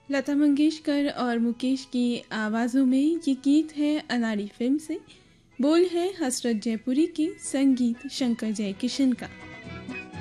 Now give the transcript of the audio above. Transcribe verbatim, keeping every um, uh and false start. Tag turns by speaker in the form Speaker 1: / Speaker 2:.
Speaker 1: लता मंगेशकर और मुकेश की आवाज़ों में ये गीत है अनाड़ी फिल्म से। बोल है हसरत जयपुरी के, संगीत शंकर जयकिशन का।